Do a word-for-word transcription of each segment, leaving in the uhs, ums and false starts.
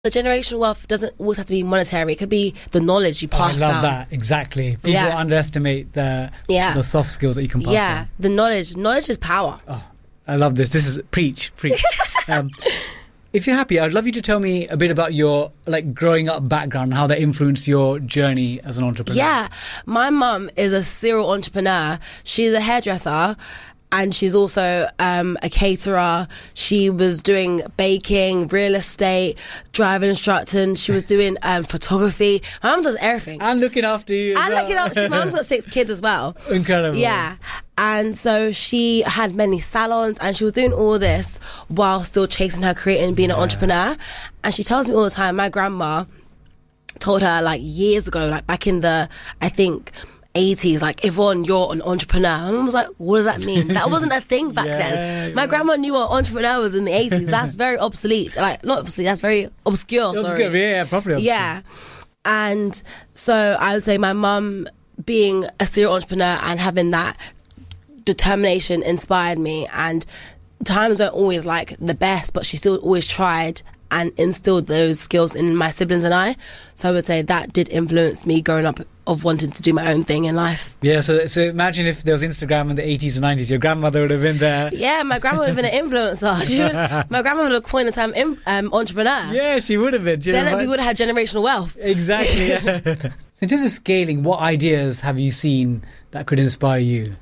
the generational wealth doesn't always have to be monetary. It could be the knowledge you pass down. Oh, I love down. that. Exactly. People yeah. underestimate the yeah. the soft skills that you can pass Yeah, on. the knowledge. Knowledge is power. Oh, I love this. This is preach, preach. um, if you're happy, I'd love you to tell me a bit about your like growing up background and how that influenced your journey as an entrepreneur. Yeah, my mum is a serial entrepreneur. She's a hairdresser. And she's also um, a caterer. She was doing baking, real estate, driving instructing. She was doing um, photography. My mum does everything. And looking after you. And well. looking after. My mum's got six kids as well. Incredible. Yeah. And so she had many salons, and she was doing all this while still chasing her career and being yeah. an entrepreneur. And she tells me all the time, my grandma told her like years ago, like back in the, I think, eighties, like, Yvonne, you're an entrepreneur. My mum was like, what does that mean? That wasn't a thing back yeah, then. My yeah. grandma knew what entrepreneur was in the eighties. That's very obsolete. Like, not obsolete, that's very obscure, obscure sorry. Yeah, yeah, properly obscure. Yeah. And so I would say my mum being a serial entrepreneur and having that determination inspired me. And times don't always like the best, but she still always tried and instilled those skills in my siblings and I. So I would say that did influence me growing up of wanting to do my own thing in life. Yeah, so so imagine if there was Instagram in the eighties and nineties, your grandmother would have been there. Yeah, my grandma would have been an influencer. She would, my grandma would have coined the term um, entrepreneur. Yeah, she would have been. Then we would have had generational wealth. Exactly. Yeah. So in terms of scaling, what ideas have you seen that could inspire you?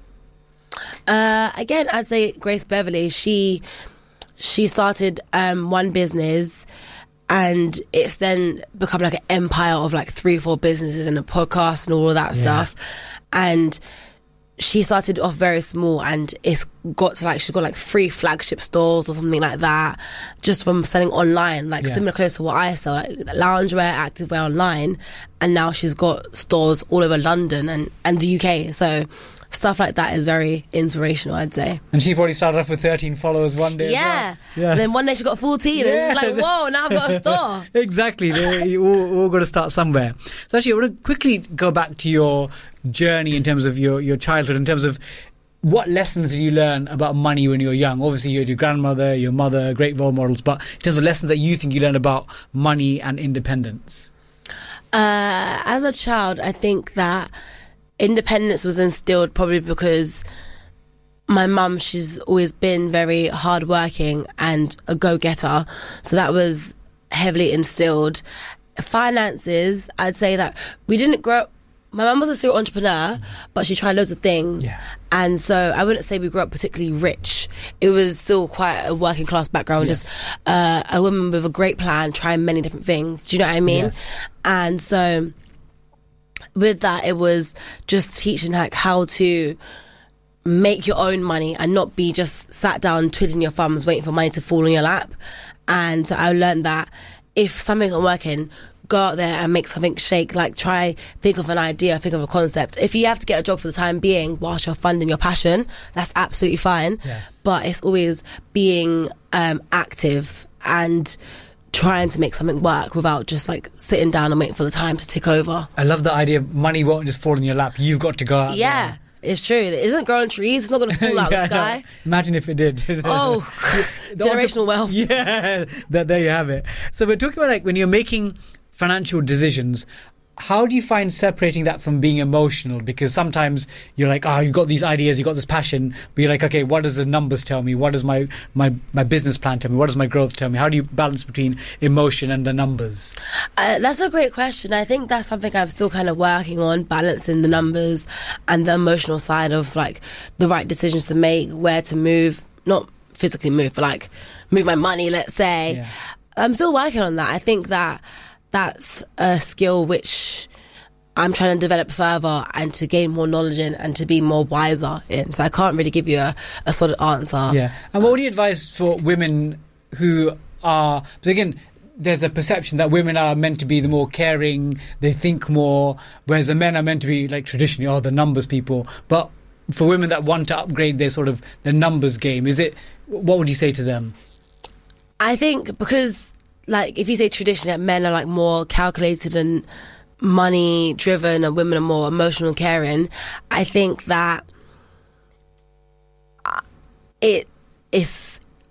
Uh, again, I'd say Grace Beverly. She... She started um, one business, and it's then become like an empire of like three or four businesses and a podcast and all of that yeah. stuff. And she started off very small, and it's got to like, she's got like three flagship stores or something like that, just from selling online, like yeah. similar close to what I sell, like loungewear, activewear online. And now she's got stores all over London and, and the U K. So stuff like that is very inspirational, I'd say. And she probably started off with thirteen followers one day. Yeah. As well. Yeah. And then one day she got fourteen, yeah. and she's like, whoa, now I've got a store. Exactly. You all, all got to start somewhere. So actually, I want to quickly go back to your journey in terms of your, your childhood, in terms of what lessons did you learn about money when you were young? Obviously, you had your grandmother, your mother, great role models, but in terms of lessons that you think you learned about money and independence? Uh, as a child, I think that independence was instilled probably because my mum, she's always been very hardworking and a go-getter. So that was heavily instilled. Finances, I'd say that we didn't grow up. My mum was a serial entrepreneur, but she tried loads of things. Yeah. And so I wouldn't say we grew up particularly rich. It was still quite a working class background, yes. just uh, a woman with a great plan, trying many different things. Do you know what I mean? Yes. And so with that, it was just teaching like how to make your own money and not be just sat down twiddling your thumbs waiting for money to fall in your lap. And so I learned that if something's not working, go out there and make something shake. Like, try, think of an idea, think of a concept. If you have to get a job for the time being whilst you're funding your passion, that's absolutely fine. Yes. But it's always being um, active and trying to make something work without just like sitting down and waiting for the time to tick over. I love the idea of money won't just fall in your lap. You've got to go out yeah there. It's true. It isn't growing trees. It's not going to fall out yeah, of the sky. No. Imagine if it did. Oh, generational wealth. Yeah, that, there you have it. So we're talking about like when you're making financial decisions, how do you find separating that from being emotional? Because sometimes you're like, oh, you've got these ideas, you've got this passion, but you're like, okay, what does the numbers tell me? What does my, my, my business plan tell me? What does my growth tell me? How do you balance between emotion and the numbers? Uh, that's a great question. I think that's something I'm still kind of working on, balancing the numbers and the emotional side of like the right decisions to make, where to move, not physically move, but like move my money, let's say. Yeah. I'm still working on that. I think that that's a skill which I'm trying to develop further and to gain more knowledge in and to be more wiser in. So I can't really give you a, a solid answer. Yeah. And what would you advise for women who are, because again, there's a perception that women are meant to be the more caring, they think more, whereas the men are meant to be like traditionally, oh, the numbers people. But for women that want to upgrade their sort of their numbers game, is it, what would you say to them? I think because, like, if you say traditionally that men are like more calculated and money driven and women are more emotional and caring, I think that it is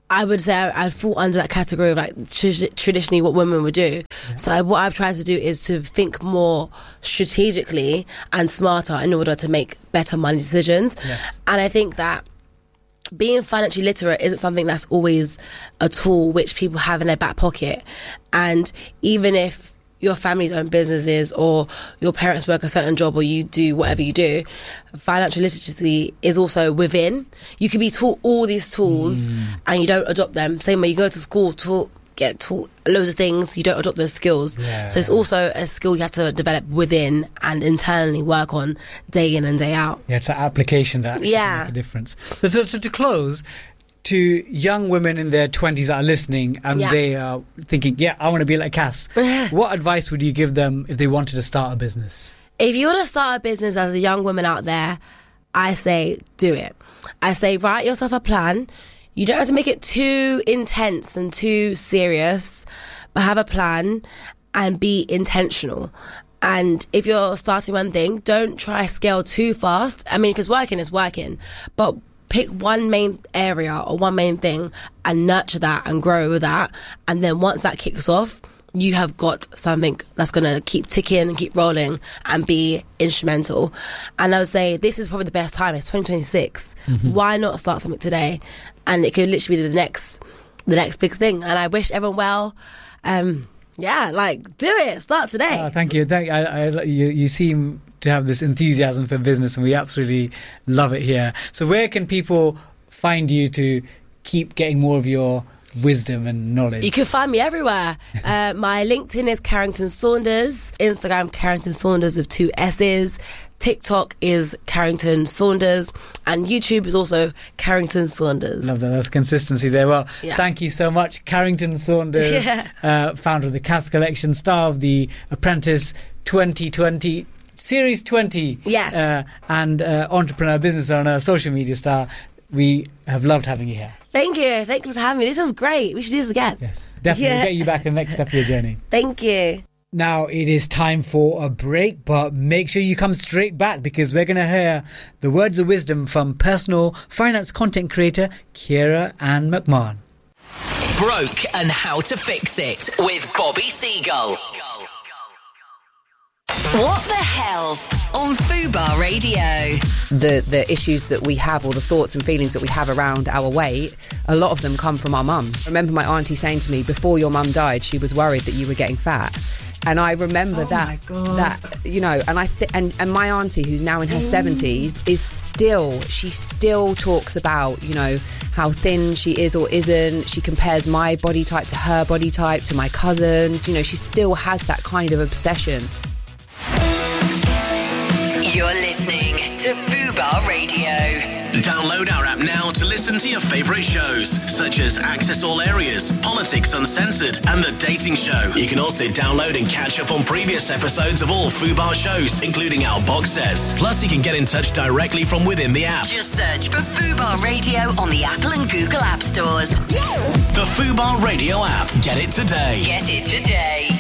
I would say I, I fall under that category of like tr- traditionally what women would do. Yeah. So I, what I've tried to do is to think more strategically and smarter in order to make better money decisions. Yes. And I think that being financially literate isn't something that's always a tool which people have in their back pocket. And even if your family's own businesses or your parents work a certain job or you do whatever you do, financial literacy is also within. You can be taught all these tools mm. and you don't adopt them. Same way you go to school, taught, get taught loads of things, you don't adopt those skills. Yeah. So it's also a skill you have to develop within and internally work on day in and day out. Yeah, it's that application that actually yeah. can make a difference. So, so, so to close, to young women in their twenties that are listening and yeah. they are thinking, yeah, I want to be like Cass, what advice would you give them if they wanted to start a business? If you want to start a business as a young woman out there, I say do it. I say write yourself a plan. You don't have to make it too intense and too serious, but have a plan and be intentional. And if you're starting one thing, don't try scale too fast. I mean, if it's working, it's working. But pick one main area or one main thing and nurture that and grow with that. And then once that kicks off, you have got something that's going to keep ticking and keep rolling and be instrumental. And I would say this is probably the best time. It's twenty twenty-six. Mm-hmm. Why not start something today? And it could literally be the next, the next big thing. And I wish everyone well. Um, yeah, like do it. Start today. Oh, thank you. Thank I, I, you. You seem to have this enthusiasm for business, and we absolutely love it here. So, where can people find you to keep getting more of your wisdom and knowledge? You can find me everywhere. uh, my LinkedIn is Carrington Saunders, Instagram Carrington Saunders with two S's, TikTok is Carrington Saunders, and YouTube is also Carrington Saunders. Love that. That's consistency there. Well, yeah. Thank you so much, Carrington Saunders, yeah. uh, founder of the Cass Collection, star of the Apprentice twenty twenty. Series twenty, yes, uh, and uh, entrepreneur, business owner, social media star. We have loved having you here. Thank you. Thank you for having me. This was great. We should do this again. Yes, definitely. Yeah. We'll get you back in the next step of your journey. Thank you. Now it is time for a break, but make sure you come straight back because we're going to hear the words of wisdom from personal finance content creator Ciara Ann McMahon. Broke and how to fix it with Bobby Seagull. What the hell on Fubar Radio? The the issues that we have, or the thoughts and feelings that we have around our weight, a lot of them come from our mums. I remember my auntie saying to me, before your mum died, she was worried that you were getting fat. And I remember oh that, that you know, and I th- and, and my auntie, who's now in her seventies, is still, she still talks about, you know, how thin she is or isn't. She compares my body type to her body type, to my cousins. You know, she still has that kind of obsession. You're listening to Fubar Radio. Download our app now to listen to your favourite shows, such as Access All Areas, Politics Uncensored, and The Dating Show. You can also download and catch up on previous episodes of all Fubar shows, including our box sets. Plus, you can get in touch directly from within the app. Just search for Fubar Radio on the Apple and Google App Stores. The Fubar Radio app. Get it today. Get it today.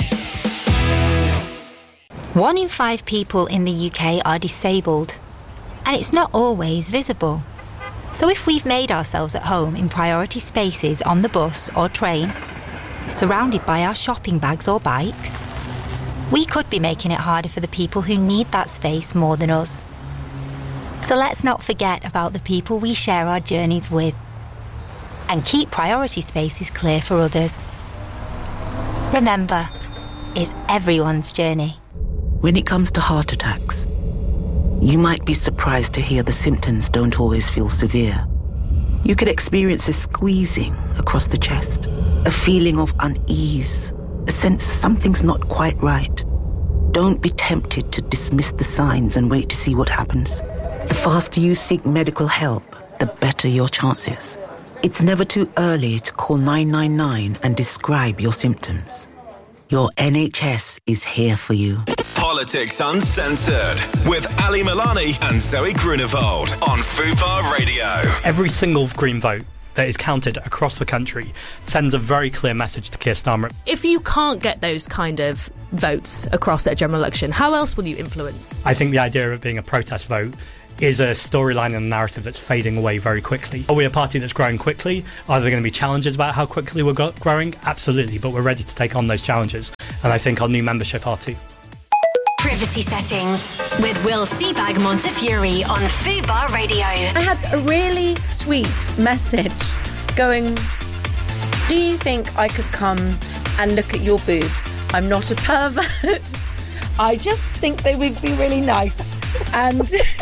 One in five people in the U K are disabled, and it's not always visible. So if we've made ourselves at home in priority spaces on the bus or train, surrounded by our shopping bags or bikes, we could be making it harder for the people who need that space more than us. So let's not forget about the people we share our journeys with, and keep priority spaces clear for others. Remember, it's everyone's journey. When it comes to heart attacks, you might be surprised to hear the symptoms don't always feel severe. You could experience a squeezing across the chest, a feeling of unease, a sense something's not quite right. Don't be tempted to dismiss the signs and wait to see what happens. The faster you seek medical help, the better your chances. It's never too early to call nine nine nine and describe your symptoms. Your N H S is here for you. Politics Uncensored with Ali Milani and Zoe Grunewald on Fubar Radio. Every single Green vote that is counted across the country sends a very clear message to Keir Starmer. If you can't get those kind of votes across at a general election, how else will you influence? I think the idea of it being a protest vote is a storyline and a narrative that's fading away very quickly. Are we a party that's growing quickly? Are there going to be challenges about how quickly we're go- growing? Absolutely, but we're ready to take on those challenges. And I think our new membership are too. Privacy Settings with Will Seabag Montefiore on Fubar Radio. I had a really sweet message going, do you think I could come and look at your boobs? I'm not a pervert. I just think they would be really nice. And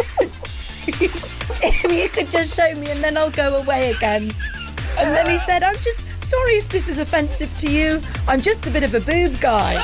if you could just show me and then I'll go away again. And then he said, I'm just sorry if this is offensive to you. I'm just a bit of a boob guy.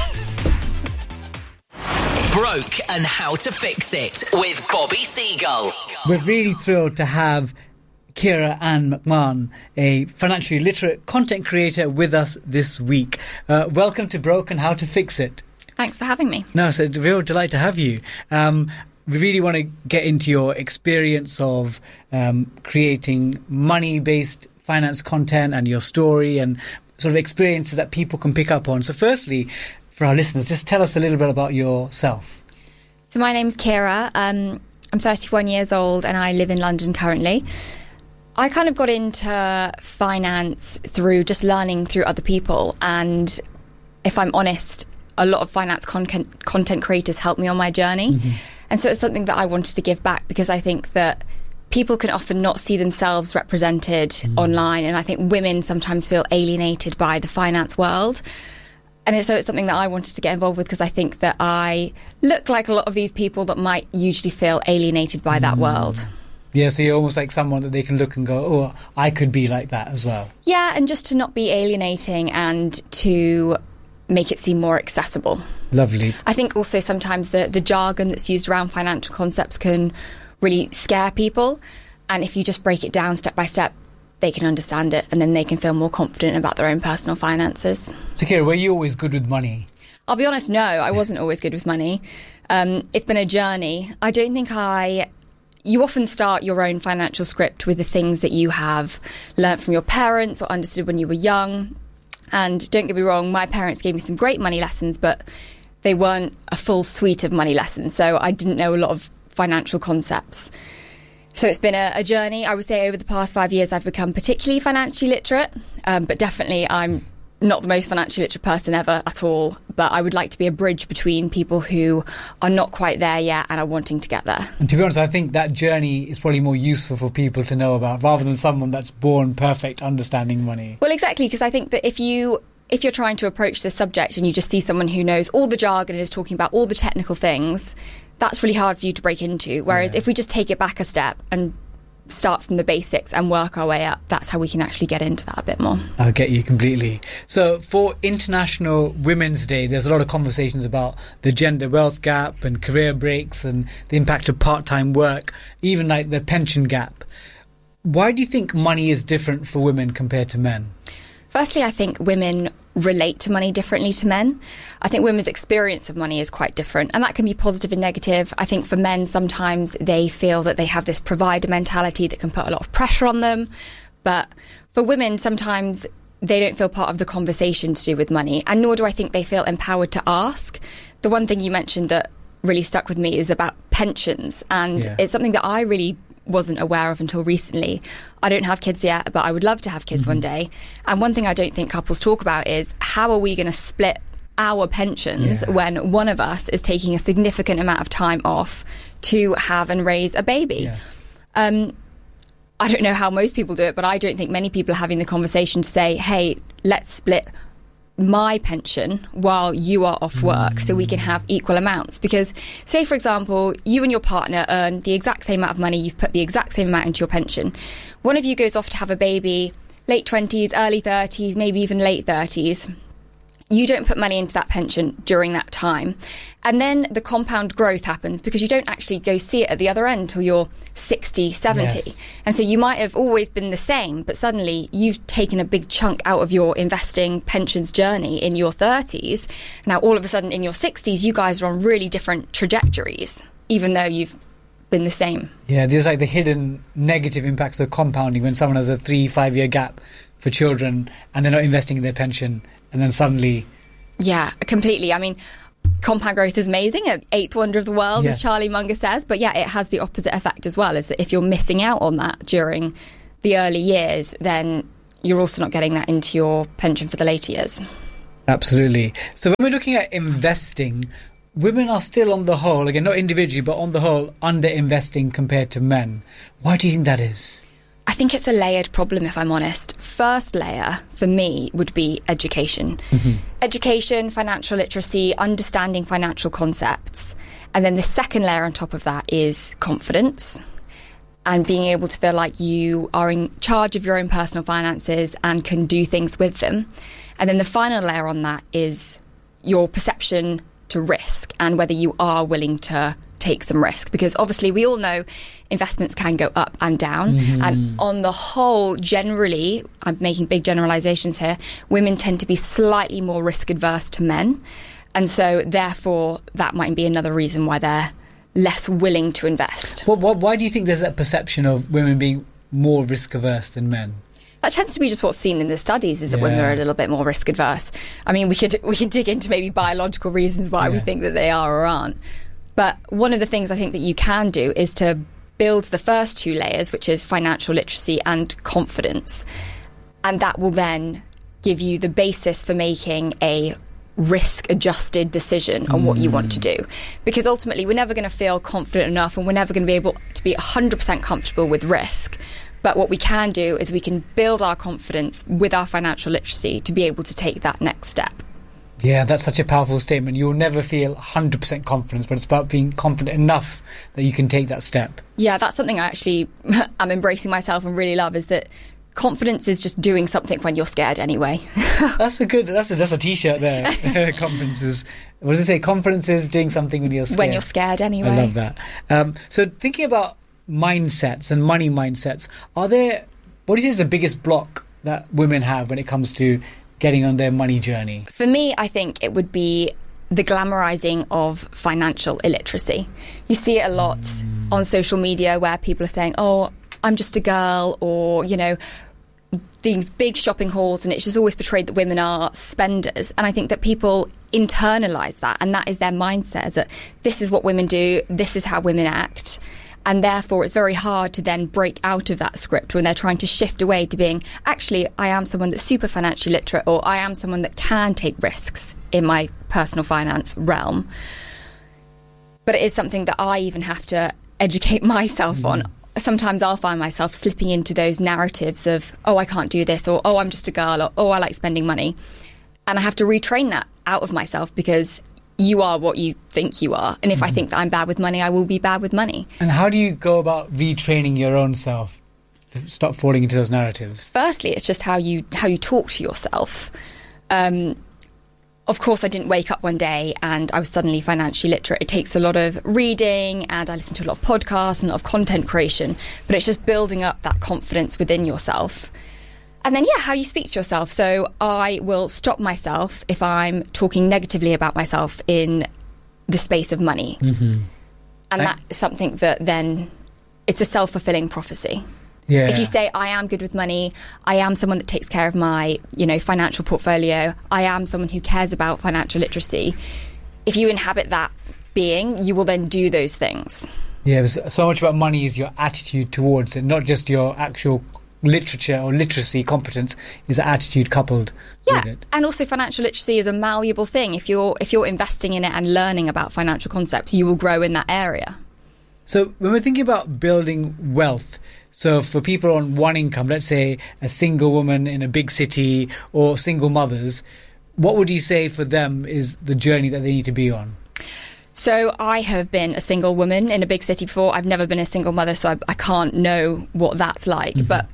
Broke and How to Fix It with Bobby Seagull. We're really thrilled to have Ciara Ann McMahon, a financially literate content creator, with us this week. Uh, welcome to Broke and How to Fix It. Thanks for having me. No, it's a real delight to have you. Um, we really want to get into your experience of um, creating money-based finance content and your story and sort of experiences that people can pick up on. So firstly, for our listeners, just tell us a little bit about yourself. So my name's Ciara. Um, I'm thirty-one years old and I live in London currently. I kind of got into finance through just learning through other people. And if I'm honest, a lot of finance content, content creators helped me on my journey. Mm-hmm. And so it's something that I wanted to give back because I think that people can often not see themselves represented mm. online. And I think women sometimes feel alienated by the finance world. And so it's something that I wanted to get involved with because I think that I look like a lot of these people that might usually feel alienated by mm. that world. Yeah, so you're almost like someone that they can look and go, oh, I could be like that as well. Yeah, and just to not be alienating and to make it seem more accessible. Lovely. I think also sometimes the, the jargon that's used around financial concepts can really scare people. And if you just break it down step by step, they can understand it and then they can feel more confident about their own personal finances. So, Ciara, were you always good with money? I'll be honest, no, I wasn't always good with money. Um, it's been a journey. I don't think I... You often start your own financial script with the things that you have learnt from your parents or understood when you were young. And don't get me wrong, my parents gave me some great money lessons, but they weren't a full suite of money lessons. So I didn't know a lot of financial concepts. So it's been a, a journey. I would say over the past five years, I've become particularly financially literate. Um, but definitely, I'm not the most financially literate person ever at all. But I would like to be a bridge between people who are not quite there yet and are wanting to get there. And to be honest, I think that journey is probably more useful for people to know about rather than someone that's born perfect understanding money. Well, exactly, because I think that if you... If you're trying to approach this subject and you just see someone who knows all the jargon and is talking about all the technical things, that's really hard for you to break into. Whereas yeah. if we just take it back a step and start from the basics and work our way up, that's how we can actually get into that a bit more. I get you completely. So for International Women's Day, there's a lot of conversations about the gender wealth gap and career breaks and the impact of part-time work, even like the pension gap. Why do you think money is different for women compared to men? Firstly, I think women relate to money differently to men. I think women's experience of money is quite different, and that can be positive and negative. I think for men, sometimes they feel that they have this provider mentality that can put a lot of pressure on them. But for women, sometimes they don't feel part of the conversation to do with money, and nor do I think they feel empowered to ask. The one thing you mentioned that really stuck with me is about pensions, and yeah. it's something that I really wasn't aware of until recently. I don't have kids yet, but I would love to have kids mm-hmm. one day. And one thing I don't think couples talk about is how are we going to split our pensions yeah. when one of us is taking a significant amount of time off to have and raise a baby. Yes. Um, I don't know how most people do it, but I don't think many people are having the conversation to say, hey, let's split my pension while you are off work mm. so we can have equal amounts. Because say, for example, you and your partner earn the exact same amount of money, you've put the exact same amount into your pension. One of you goes off to have a baby, late twenties, early thirties, maybe even late thirties. You don't put money into that pension during that time. And then the compound growth happens because you don't actually go see it at the other end until you're sixty, seventy. Yes. And so you might have always been the same, but suddenly you've taken a big chunk out of your investing pensions journey in your thirties. Now, all of a sudden in your sixties, you guys are on really different trajectories, even though you've been the same. Yeah, there's like the hidden negative impacts of compounding when someone has a three, five year gap for children and they're not investing in their pension. And then suddenly... Yeah, completely. I mean, compound growth is amazing, an eighth wonder of the world, Yes. as Charlie Munger says. But yeah, it has the opposite effect as well, is that if you're missing out on that during the early years, then you're also not getting that into your pension for the later years. Absolutely. So when we're looking at investing, women are still on the whole, again, not individually, but on the whole, under-investing compared to men. Why do you think that is? I think it's a layered problem, if I'm honest. First layer, for me, would be education. Mm-hmm. Education, financial literacy, understanding financial concepts. And then the second layer on top of that is confidence and being able to feel like you are in charge of your own personal finances and can do things with them. And then the final layer on that is your perception to risk and whether you are willing to take some risk, because obviously we all know investments can go up and down, Mm-hmm. and on the whole, generally, I'm making big generalizations here, women tend to be slightly more risk adverse to men, and so therefore that might be another reason why they're less willing to invest. What, what, why do you think there's that perception of women being more risk averse than men? That tends to be just what's seen in the studies, is that Yeah. women are a little bit more risk adverse. I mean, we could we could dig into maybe biological reasons why we Yeah. think that they are or aren't. But one of the things I think that you can do is to build the first two layers, which is financial literacy and confidence. And that will then give you the basis for making a risk-adjusted decision on what you want to do. Because ultimately, we're never going to feel confident enough, and we're never going to be able to be one hundred percent comfortable with risk. But what we can do is we can build our confidence with our financial literacy to be able to take that next step. Yeah, that's such a powerful statement. You'll never feel one hundred percent confidence, but it's about being confident enough that you can take that step. Yeah, that's something I actually am embracing myself and really love, is that confidence is just doing something when you're scared anyway. That's a good, that's a, that's a t-shirt there. Confidence is, what does it say? Confidence is doing something when you're scared. When you're scared anyway. I love that. Um, so thinking about mindsets and money mindsets, are there, what do you say is the biggest block that women have when it comes to getting on their money journey? For me, I think it would be the glamorizing of financial illiteracy. You see it a lot mm. on social media where people are saying, oh, I'm just a girl, or, you know, these big shopping hauls, and it's just always portrayed that women are spenders. And I think that people internalize that, and that is their mindset, that this is what women do, this is how women act. And therefore, it's very hard to then break out of that script when they're trying to shift away to being, actually, I am someone that's super financially literate, or I am someone that can take risks in my personal finance realm. But it is something that I even have to educate myself mm. on. Sometimes I'll find myself slipping into those narratives of, oh, I can't do this, or oh, I'm just a girl, or oh, I like spending money. And I have to retrain that out of myself, because you are what you think you are. And if mm. I think that I'm bad with money, I will be bad with money. And how do you go about retraining your own self to stop falling into those narratives? Firstly, it's just how you how you talk to yourself. Um, of course, I didn't wake up one day and I was suddenly financially literate. It takes a lot of reading, and I listen to a lot of podcasts and a lot of content creation. But it's just building up that confidence within yourself. And then, yeah, how you speak to yourself. So I will stop myself if I'm talking negatively about myself in the space of money. Mm-hmm. And that is something that then, it's a self-fulfilling prophecy. Yeah. If you say, I am good with money, I am someone that takes care of my, you know, financial portfolio, I am someone who cares about financial literacy, if you inhabit that being, you will then do those things. Yeah, so much about money is your attitude towards it, not just your actual literature or literacy competence, is an attitude coupled yeah, with it. And also financial literacy is a malleable thing. If you're if you're investing in it and learning about financial concepts, you will grow in that area. So when we're thinking about building wealth, so for people on one income, let's say a single woman in a big city or single mothers, what would you say for them is the journey that they need to be on? So I have been a single woman in a big city before. I've never been a single mother, so I, I can't know what that's like. Mm-hmm. But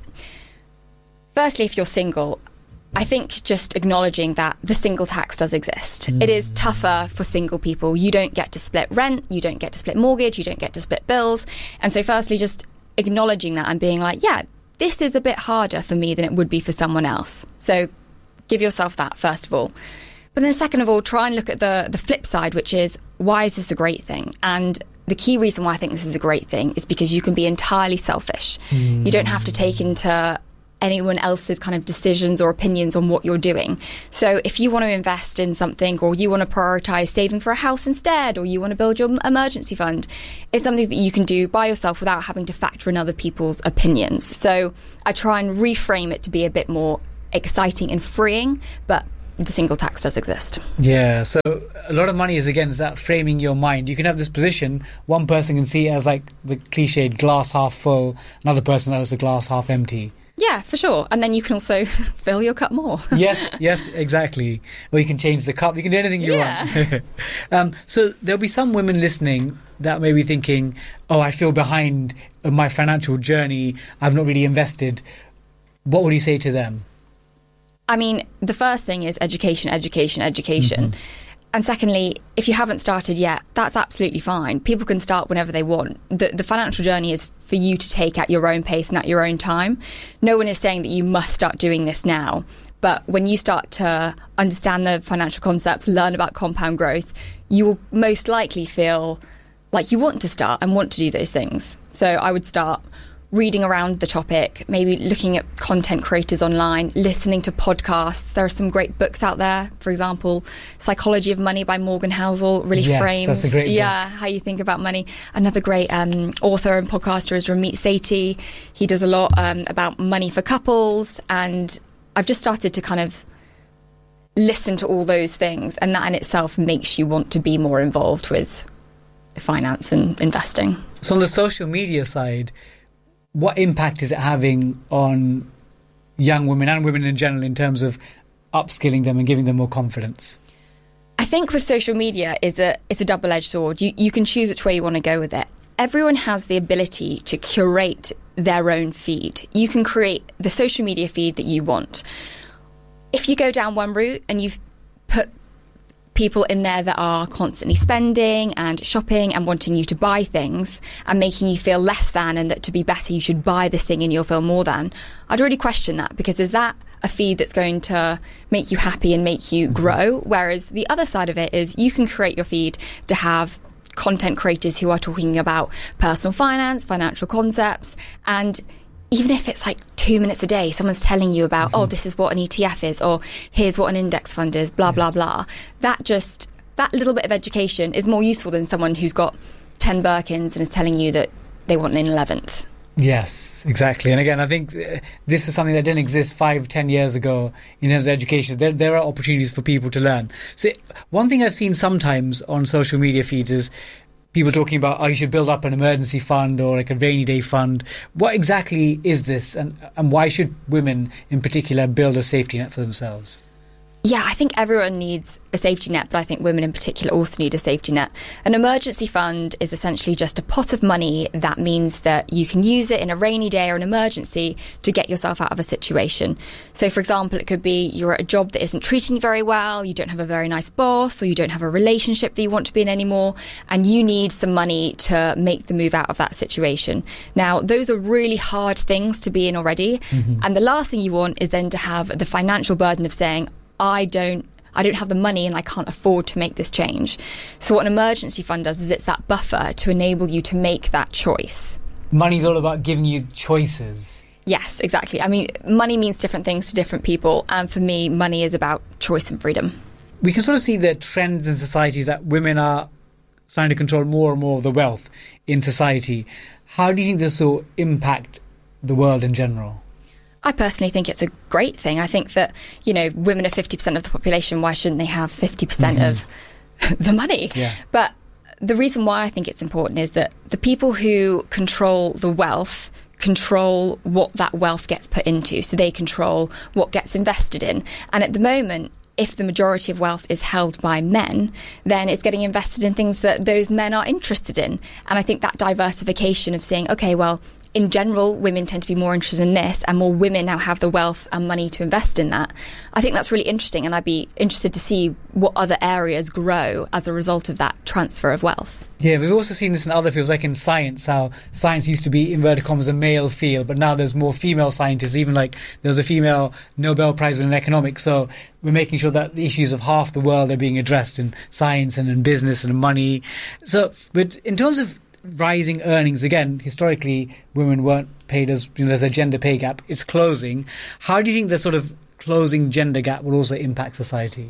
firstly, if you're single, I think just acknowledging that the single tax does exist. Mm. It is tougher for single people. You don't get to split rent, you don't get to split mortgage, you don't get to split bills. And so firstly, just acknowledging that and being like, yeah, this is a bit harder for me than it would be for someone else. So give yourself that, first of all. But then second of all, try and look at the, the flip side, which is, why is this a great thing? And the key reason why I think this is a great thing is because you can be entirely selfish. Mm. You don't have to take into anyone else's kind of decisions or opinions on what you're doing. So if you want to invest in something, or you want to prioritize saving for a house instead, or you want to build your emergency fund, it's something that you can do by yourself without having to factor in other people's opinions. So I try and reframe it to be a bit more exciting and freeing, but the single tax does exist. Yeah, so a lot of money is, again, is that framing your mind. You can have this position, one person can see it as like the cliched glass half full, another person knows the glass half empty. Yeah, for sure. And then you can also fill your cup more. yes, yes, exactly. Or you can change the cup, you can do anything you yeah. want. um, so there'll be some women listening that may be thinking, oh, I feel behind in my financial journey, I've not really invested. What would you say to them? I mean, the first thing is education, education, education. Mm-hmm. And secondly, if you haven't started yet, that's absolutely fine. People can start whenever they want. The, the financial journey is for you to take at your own pace and at your own time. No one is saying that you must start doing this now. But when you start to understand the financial concepts, learn about compound growth, you will most likely feel like you want to start and want to do those things. So I would start reading around the topic, maybe looking at content creators online, listening to podcasts. There are some great books out there. For example, Psychology of Money by Morgan Housel really yes, frames that's a great yeah, book. how you think about money. Another great um, author and podcaster is Ramit Sethi. He does a lot um, about money for couples, and I've just started to kind of listen to all those things, and that in itself makes you want to be more involved with finance and investing. So on the social media side, what impact is it having on young women and women in general in terms of upskilling them and giving them more confidence? I think with social media, is a it's a double-edged sword. You you can choose which way you want to go with it. Everyone has the ability to curate their own feed. You can create the social media feed that you want. If you go down one route and you've put people in there that are constantly spending and shopping and wanting you to buy things and making you feel less than, and that to be better you should buy this thing and you'll feel more than, I'd really question that, because is that a feed that's going to make you happy and make you grow? Whereas the other side of it is you can create your feed to have content creators who are talking about personal finance, financial concepts, and even if it's like two minutes a day, someone's telling you about, mm-hmm. oh, this is what an E T F is, or here's what an index fund is, blah, yeah. blah, blah. That just, that little bit of education is more useful than someone who's got ten Birkins and is telling you that they want an eleventh. Yes, exactly. And again, I think uh, this is something that didn't exist five, ten years ago in terms of education. There, there are opportunities for people to learn. So one thing I've seen sometimes on social media feeds is people talking about, oh, you should build up an emergency fund or like a rainy day fund. What exactly is this, and and why should women in particular build a safety net for themselves? Yeah, I think everyone needs a safety net, but I think women in particular also need a safety net. An emergency fund is essentially just a pot of money that means that you can use it in a rainy day or an emergency to get yourself out of a situation. So, for example, it could be you're at a job that isn't treating you very well, you don't have a very nice boss, or you don't have a relationship that you want to be in anymore, and you need some money to make the move out of that situation. Now, those are really hard things to be in already, mm-hmm. and the last thing you want is then to have the financial burden of saying, I don't I don't have the money and I can't afford to make this change. So what an emergency fund does is it's that buffer to enable you to make that choice. Money's all about giving you choices. Yes, exactly. I mean, money means different things to different people, and for me, money is about choice and freedom. We can sort of see the trends in societies that women are starting to control more and more of the wealth in society. How do you think this will impact the world in general? I personally think it's a great thing. I think that, you know, women are fifty percent of the population. Why shouldn't they have fifty percent mm-hmm. of the money? Yeah. But the reason why I think it's important is that the people who control the wealth control what that wealth gets put into. So they control what gets invested in. And at the moment, if the majority of wealth is held by men, then it's getting invested in things that those men are interested in. And I think that diversification of saying, okay, well, in general, women tend to be more interested in this, and more women now have the wealth and money to invest in that. I think that's really interesting, and I'd be interested to see what other areas grow as a result of that transfer of wealth. Yeah, we've also seen this in other fields, like in science, how science used to be, inverted commas, a male field, but now there's more female scientists. Even like there's a female Nobel Prize in economics, so we're making sure that the issues of half the world are being addressed in science and in business and in money. So, but in terms of rising earnings, again, historically, women weren't paid as, you know, there's a gender pay gap. It's closing. How do you think the sort of closing gender gap will also impact society?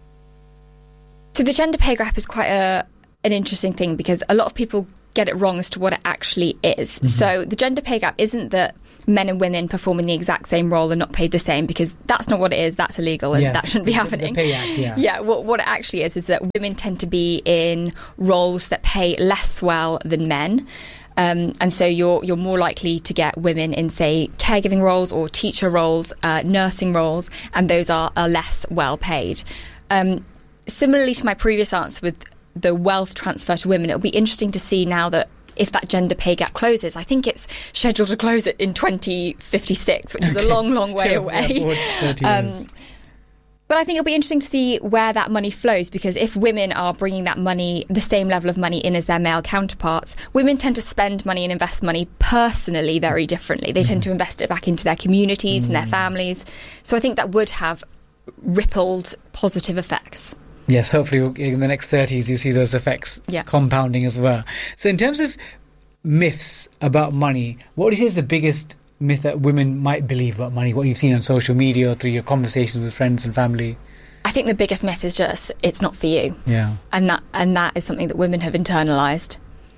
So the gender pay gap is quite a an interesting thing because a lot of people get it wrong as to what it actually is. Mm-hmm. So the gender pay gap isn't that men and women performing the exact same role are not paid the same, because that's not what it is. That's illegal and yes, that shouldn't be happening. The pay act, yeah. Yeah, what, what it actually is is that women tend to be in roles that pay less well than men. Um, and so you're you're more likely to get women in, say, caregiving roles or teacher roles, uh, nursing roles, and those are, are less well paid. Um, similarly to my previous answer with the wealth transfer to women, it'll be interesting to see now that if that gender pay gap closes. I think it's scheduled to close it in twenty fifty-six, which is okay. a long, long way Still, away. Yeah, um, but I think it'll be interesting to see where that money flows, because if women are bringing that money, the same level of money in as their male counterparts, women tend to spend money and invest money personally very differently. They mm. tend to invest it back into their communities mm. and their families. So I think that would have rippled positive effects. Yes, hopefully in the next thirties you see those effects yeah. compounding as well. So in terms of myths about money, what do you say is the biggest myth that women might believe about money, what you've seen on social media or through your conversations with friends and family? I think the biggest myth is just it's not for you. Yeah. And that and that is something that women have internalised.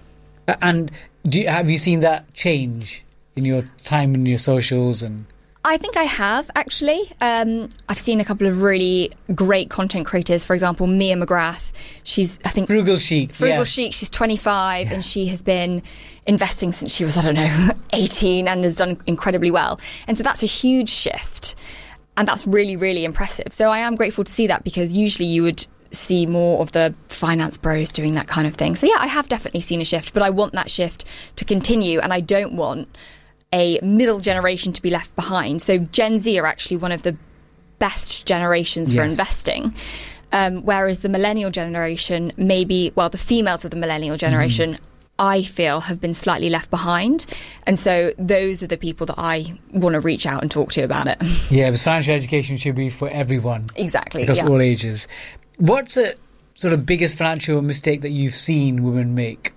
And do you, have you seen that change in your time in your socials? And I think I have, actually. Um, I've seen a couple of really great content creators. For example, Mia McGrath. She's, I think... Frugal Chic. Frugal yeah. Chic. She's twenty-five yeah. and she has been investing since she was, I don't know, eighteen and has done incredibly well. And so that's a huge shift. And that's really, really impressive. So I am grateful to see that, because usually you would see more of the finance bros doing that kind of thing. So yeah, I have definitely seen a shift, but I want that shift to continue, and I don't want a middle generation to be left behind. So Gen Z are actually one of the best generations yes. for investing. Um, whereas the millennial generation, maybe, well, the females of the millennial generation, mm. I feel have been slightly left behind. And so those are the people that I want to reach out and talk to about it. Yeah, because financial education should be for everyone. Exactly. Across yeah. all ages. What's the sort of biggest financial mistake that you've seen women make?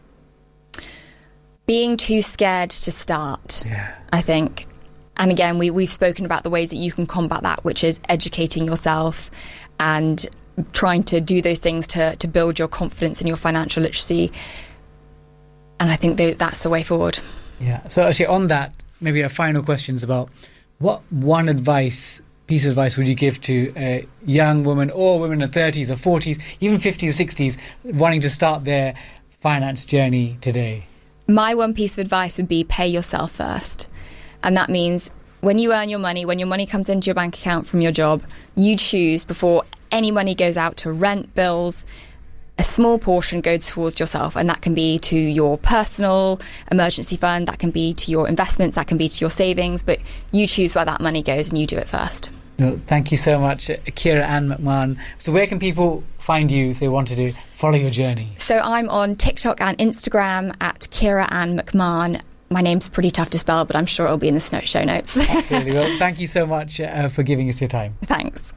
Being too scared to start, yeah. I think. And again, we, we've spoken about the ways that you can combat that, which is educating yourself and trying to do those things to, to build your confidence and your financial literacy. And I think th- that's the way forward. Yeah. So actually on that, maybe a final question is about what one advice, piece of advice would you give to a young woman or women in their thirties or forties, even fifties or sixties, wanting to start their finance journey today? My one piece of advice would be pay yourself first. And that means when you earn your money, when your money comes into your bank account from your job, you choose before any money goes out to rent, bills, a small portion goes towards yourself. And that can be to your personal emergency fund, that can be to your investments, that can be to your savings. But you choose where that money goes and you do it first. Well, thank you so much, Ciara Ann McMahon. So where can people find you if they wanted to follow your journey? So I'm on TikTok and Instagram at Ciara Ann McMahon. My name's pretty tough to spell, but I'm sure it'll be in the show notes. Absolutely. Well, thank you so much uh, for giving us your time. Thanks.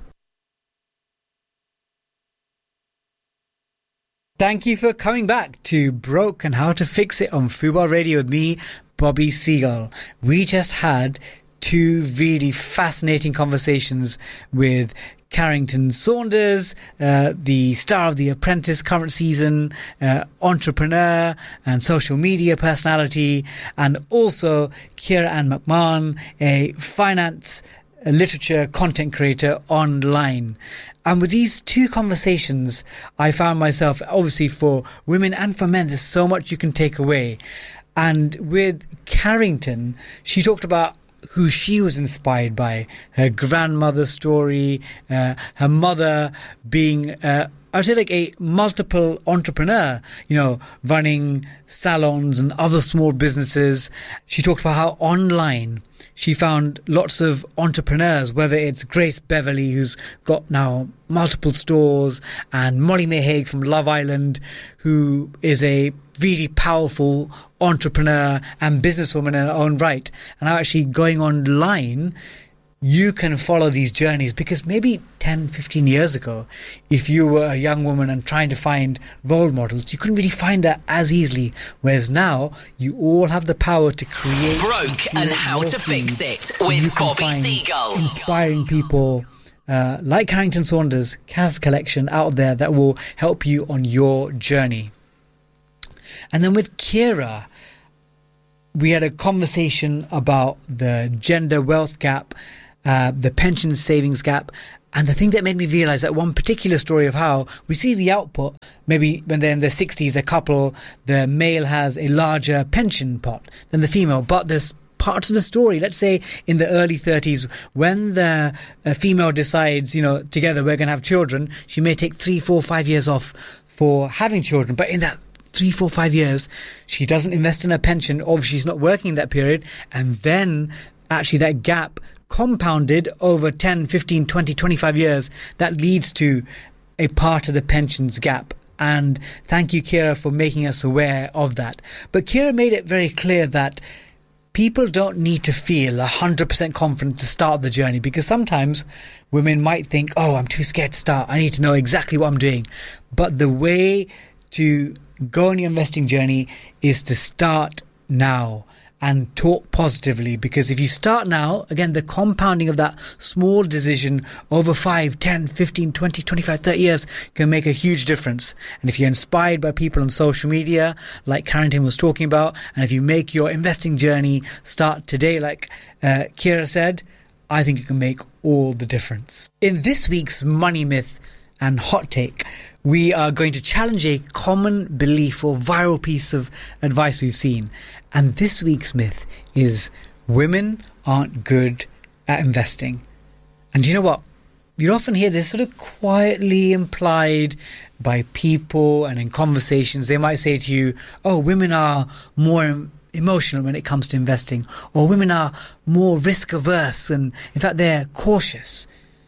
Thank you for coming back to Broke and How to Fix It on Fubar Radio with me, Bobby Seagull. We just had two really fascinating conversations with Carrington Saunders, uh, the star of The Apprentice current season, uh, entrepreneur and social media personality, and also Ciara Ann McMahon, a finance uh, literature content creator online. And with these two conversations, I found myself, obviously for women and for men, there's so much you can take away. And with Carrington, she talked about who she was inspired by, her grandmother's story, uh, her mother being, uh, I would say, like a multiple entrepreneur, you know, running salons and other small businesses. She talked about how online she found lots of entrepreneurs, whether it's Grace Beverley, who's got now multiple stores, and Molly May Hague from Love Island, who is a really powerful entrepreneur and businesswoman in her own right. And now actually going online, you can follow these journeys, because maybe ten, fifteen years ago, if you were a young woman and trying to find role models, you couldn't really find that as easily. Whereas now, you all have the power to create... Broke and How to Fix It with Bobby Seagull. Inspiring people uh, like Harrington Saunders, Kaz Collection out there that will help you on your journey. And then with Kira, we had a conversation about the gender wealth gap, uh, the pension savings gap, and the thing that made me realize that one particular story of how we see the output, maybe when they're in their sixties, a couple, the male has a larger pension pot than the female, but there's parts of the story, let's say in the early thirties, when the uh, female decides, you know, together we're going to have children, she may take three, four, five years off for having children, but in that three, four, five years, she doesn't invest in her pension, or she's not working that period, and then actually that gap compounded over ten, fifteen, twenty, twenty-five years, that leads to a part of the pensions gap. And thank you, Kira, for making us aware of that. But Kira made it very clear that people don't need to feel one hundred percent confident to start the journey, because sometimes women might think, oh, I'm too scared to start, I need to know exactly what I'm doing. But the way to go on your investing journey is to start now and talk positively, because if you start now, again, the compounding of that small decision over five, ten, fifteen, twenty, twenty-five, thirty years can make a huge difference. And if you're inspired by people on social media, like Carrington was talking about, and if you make your investing journey start today, like uh, Kira said, I think it can make all the difference. In this week's Money Myth and Hot Take, we are going to challenge a common belief or viral piece of advice we've seen. And this week's myth is women aren't good at investing. And you know what? You often hear this sort of quietly implied by people, and in conversations they might say to you, oh, women are more emotional when it comes to investing, or women are more risk averse, and in fact they're cautious.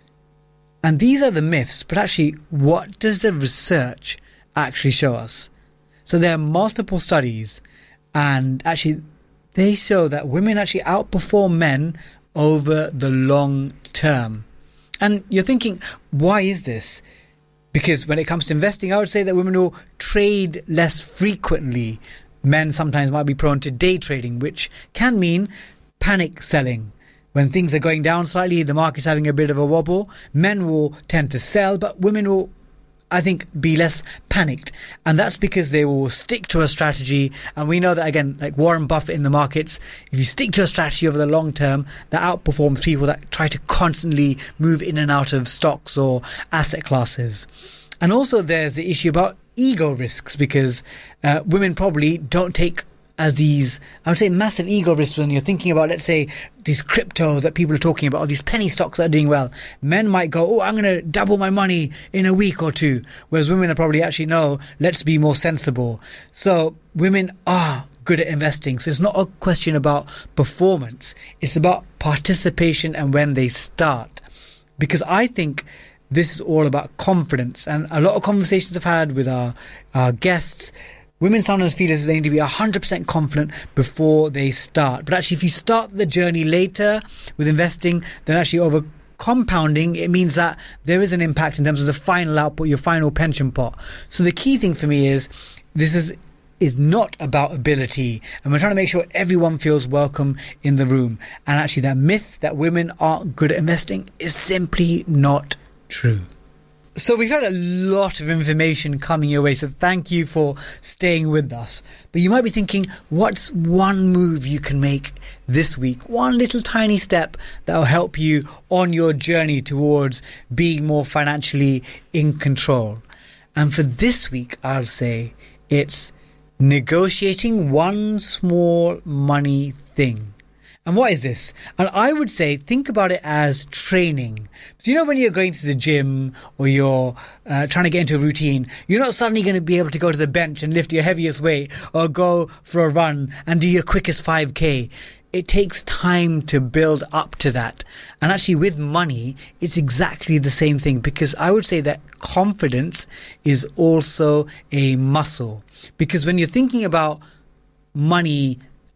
And these are the myths, but actually, what does the research actually show us? So there are multiple studies, and actually they show that women actually outperform men over the long term. And you're thinking, why is this? Because when it comes to investing, I would say that women will trade less frequently. Men sometimes might be prone to day trading, which can mean panic selling. When things are going down slightly, the market's having a bit of a wobble, men will tend to sell, but women will, I think, be less panicked. And that's because they will stick to a strategy. And we know that, again, like Warren Buffett in the markets, if you stick to a strategy over the long term, that outperforms people that try to constantly move in and out of stocks or asset classes. And also there's the issue about ego risks, because uh, women probably don't take as these, I would say, massive ego risks when you're thinking about, let's say, these crypto that people are talking about, or these penny stocks that are doing well. Men might go, oh, I'm going to double my money in a week or two. Whereas women are probably actually, no, let's be more sensible. So women are good at investing. So it's not a question about performance. It's about participation and when they start. Because I think this is all about confidence. And a lot of conversations I've had with our, our guests, women sometimes feel as they need to be one hundred percent confident before they start. But actually, if you start the journey later with investing, then actually over compounding, it means that there is an impact in terms of the final output, your final pension pot. So the key thing for me is this is is not about ability. And we're trying to make sure everyone feels welcome in the room. And actually, that myth that women aren't good at investing is simply not true. So we've had a lot of information coming your way, so thank you for staying with us. But you might be thinking, what's one move you can make this week? One little tiny step that will help you on your journey towards being more financially in control. And for this week, I'll say it's negotiating one small money thing. And what is this? And I would say, think about it as training. So you know when you're going to the gym or you're uh, trying to get into a routine, you're not suddenly going to be able to go to the bench and lift your heaviest weight or go for a run and do your quickest five K. It takes time to build up to that. And actually with money, it's exactly the same thing, because I would say that confidence is also a muscle. Because when you're thinking about money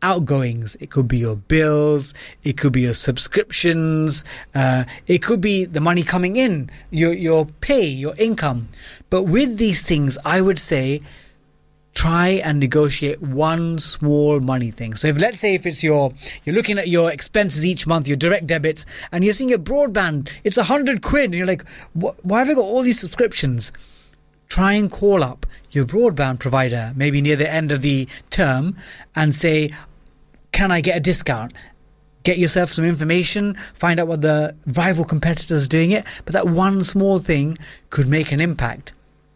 outgoings. It could be your bills, it could be your subscriptions, uh, it could be the money coming in, your your pay, your income. But with these things, I would say try and negotiate one small money thing. So if, let's say if it's your, you're looking at your expenses each month, your direct debits, and you're seeing your broadband, it's a hundred quid, and you're like, why have I got all these subscriptions? Try and call up your broadband provider, maybe near the end of the term, and say, can I get a discount? Get yourself some information, find out what the rival competitors are doing it, but that one small thing could make an impact.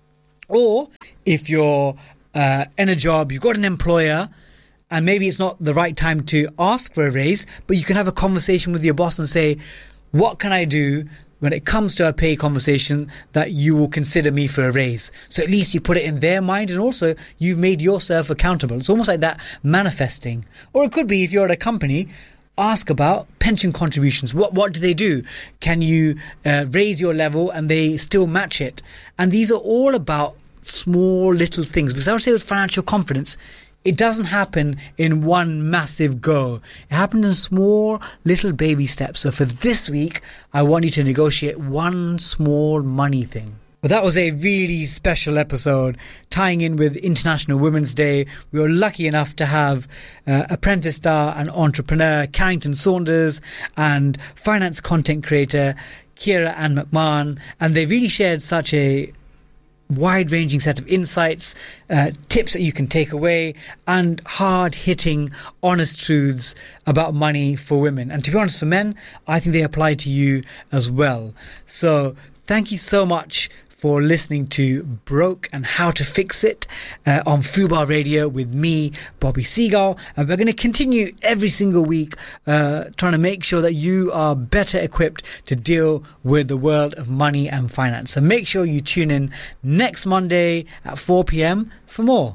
Or if you're Uh, in a job, you've got an employer, and maybe it's not the right time to ask for a raise, but you can have a conversation with your boss and say, what can I do when it comes to a pay conversation that you will consider me for a raise? So at least you put it in their mind, and also you've made yourself accountable. It's almost like that manifesting. Or it could be, if you're at a company, ask about pension contributions. What what do they do? Can you uh, raise your level and they still match it? And these are all about small little things, because I would say with financial confidence, it doesn't happen in one massive go. It happens in small little baby steps. So for this week, I want you to negotiate one small money thing. Well, that was a really special episode tying in with International Women's Day. We were lucky enough to have uh, apprentice star and entrepreneur Carrington Saunders and finance content creator Kira Ann McMahon, and they really shared such a wide-ranging set of insights, uh, tips that you can take away, and hard-hitting, honest truths about money for women. And to be honest, for men, I think they apply to you as well. So thank you so much for listening to Broke and How to Fix It uh, on Fubar Radio with me, Bobby Seagull. And we're going to continue every single week uh, trying to make sure that you are better equipped to deal with the world of money and finance. So make sure you tune in next Monday at four p.m. for more.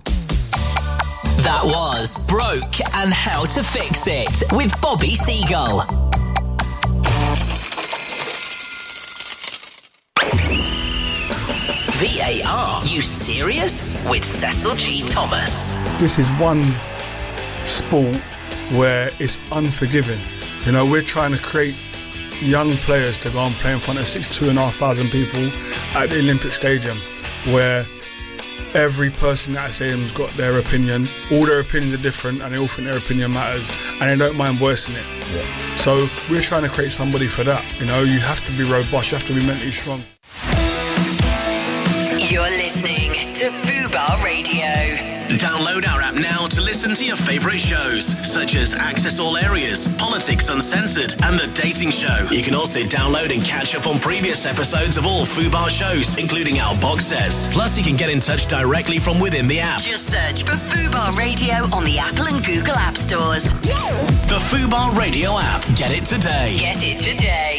That was Broke and How to Fix It with Bobby Seagull. V A R, you serious? With Cecil G. Thomas. This is one sport where it's unforgiving. You know, we're trying to create young players to go and play in front of sixty-two and a half thousand people at the Olympic Stadium, where every person at that stadium's got their opinion. All their opinions are different, and they all think their opinion matters, and they don't mind voicing it. Yeah. So we're trying to create somebody for that. You know, you have to be robust, you have to be mentally strong. You're listening to Fubar Radio. Download our app now to listen to your favourite shows, such as Access All Areas, Politics Uncensored, and The Dating Show. You can also download and catch up on previous episodes of all Fubar shows, including our box sets. Plus, you can get in touch directly from within the app. Just search for Fubar Radio on the Apple and Google App Stores. The Fubar Radio app. Get it today. Get it today.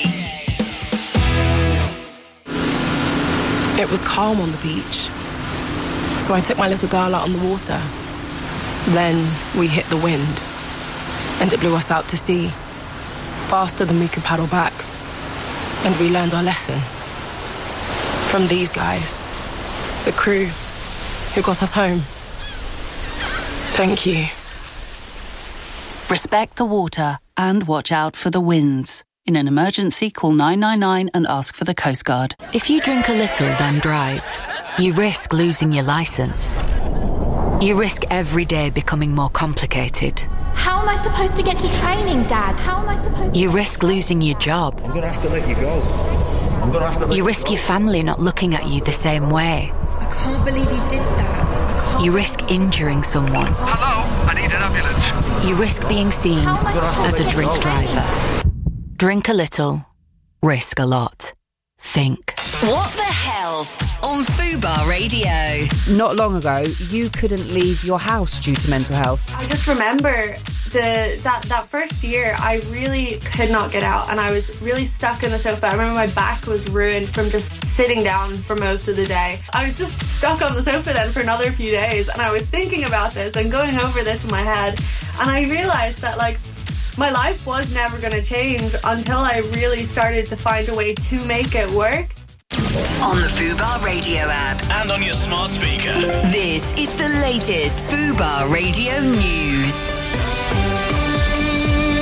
It was calm on the beach, so I took my little girl out on the water. Then we hit the wind, and it blew us out to sea, faster than we could paddle back. And we learned our lesson from these guys, the crew who got us home. Thank you. Respect the water and watch out for the winds. In an emergency, call nine nine nine and ask for the Coast Guard. If you drink a little, then drive, you risk losing your licence. You risk every day becoming more complicated. How am I supposed to get to training, Dad? How am I supposed to... You risk losing your job. I'm going to have to let you go. I'm going to have to let you risk your family not looking at you the same way. I can't believe you did that. You risk injuring someone. Hello, I need an ambulance. You risk being seen as a drink driver. Drink a little, risk a lot. Think. What the Health on Fubar Radio. Not long ago, you couldn't leave your house due to mental health. I just remember the that, that first year, I really could not get out, and I was really stuck in the sofa. I remember my back was ruined from just sitting down for most of the day. I was just stuck on the sofa then for another few days, and I was thinking about this and going over this in my head, and I realised that, like, my life was never going to change until I really started to find a way to make it work. On the Fubar Radio app. And on your smart speaker. This is the latest Fubar Radio news.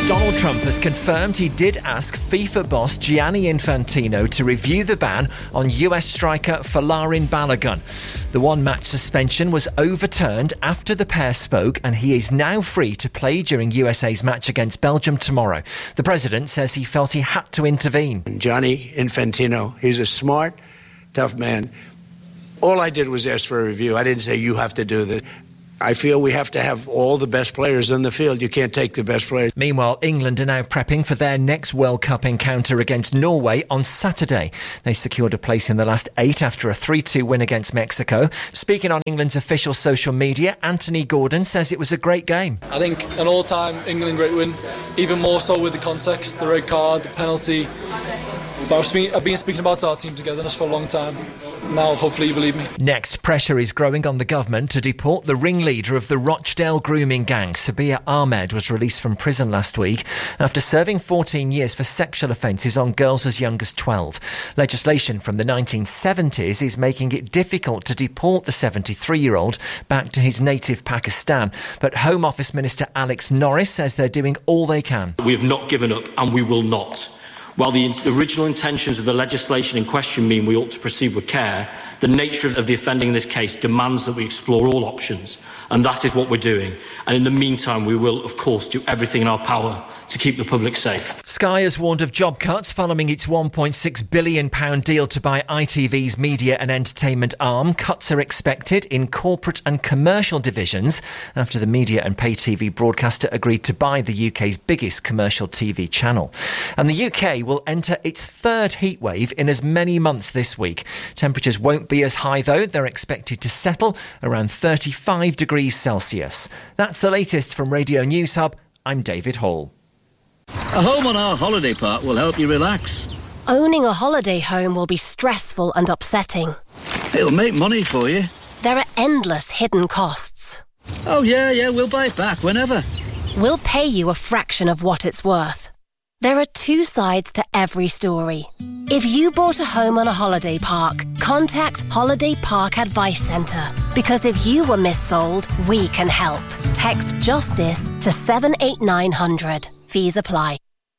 Donald Trump has confirmed he did ask FIFA boss Gianni Infantino to review the ban on U S striker Folarin Balogun. The one-match suspension was overturned after the pair spoke, and he is now free to play during U S A's match against Belgium tomorrow. The president says he felt he had to intervene. Gianni Infantino, he's a smart, tough man. All I did was ask for a review. I didn't say you have to do this. I feel we have to have all the best players on the field. You can't take the best players. Meanwhile, England are now prepping for their next World Cup encounter against Norway on Saturday. They secured a place in the last eight after a three two win against Mexico. Speaking on England's official social media, Anthony Gordon says it was a great game. I think an all-time England great win, even more so with the context, the red card, the penalty. But I've been, I've been speaking about our team togetherness for a long time. Now, hopefully you believe me. Next, pressure is growing on the government to deport the ringleader of the Rochdale grooming gang. Sabia Ahmed was released from prison last week after serving fourteen years for sexual offences on girls as young as twelve. Legislation from the nineteen seventies is making it difficult to deport the seventy-three-year-old back to his native Pakistan. But Home Office Minister Alex Norris says they're doing all they can. We have not given up, and we will not. While the original intentions of the legislation in question mean we ought to proceed with care, the nature of the offending in this case demands that we explore all options, and that is what we're doing. And in the meantime, we will, of course, do everything in our power to keep the public safe. Sky has warned of job cuts following its one point six billion pounds deal to buy I T V's media and entertainment arm. Cuts are expected in corporate and commercial divisions after the media and pay T V broadcaster agreed to buy the U K's biggest commercial T V channel. And the U K will enter its third heatwave in as many months this week. Temperatures won't be as high, though. They're expected to settle around thirty-five degrees Celsius. That's the latest from Radio News Hub. I'm David Hall. A home on our holiday park will help you relax. Owning a holiday home will be stressful and upsetting. It'll make money for you. There are endless hidden costs. Oh, yeah, yeah, we'll buy it back whenever. We'll pay you a fraction of what it's worth. There are two sides to every story. If you bought a home on a holiday park, contact Holiday Park Advice Centre. Because if you were missold, we can help. Text JUSTICE to seven eight nine hundred. Fees apply.